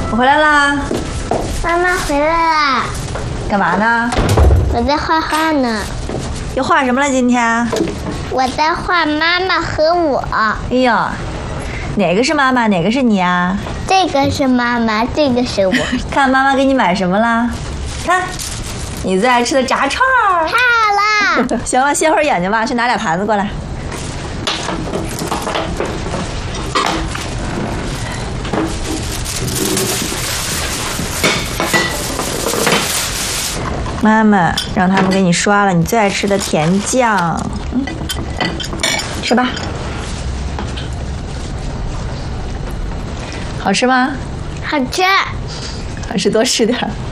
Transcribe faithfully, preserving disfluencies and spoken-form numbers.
我回来啦。 妈妈回来啦。 干嘛呢？ 我在画画呢。 又画什么了今天？ 我在画妈妈和我。 哎呦，哪个是妈妈，哪个是你啊？ 这个是妈妈，这个是我。 看妈妈给你买什么啦？看，你最爱吃的炸串儿。 太好了。 行了，歇会儿眼睛吧，去拿俩盘子过来。妈妈让他们给你刷了你最爱吃的甜酱，嗯，吃吧。好吃吗？ 好吃。 还是多吃点儿。